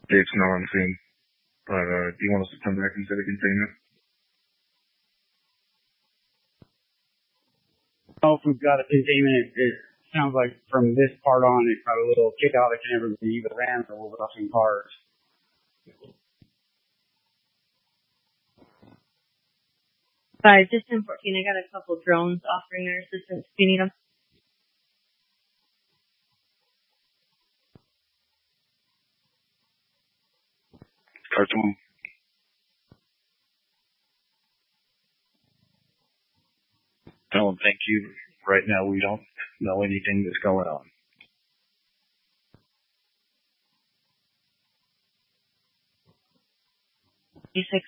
It's not unseen. But do you want us to come back and set a containment? Oh, if we've got a containment, it sounds like from this part on, it got a little chaotic and everything, either ran or was rushing cars. Just in 14, I got a couple drones offering their assistance if you need them. Cartoon. Tell them thank you. Right now, we don't know anything that's going on. Basic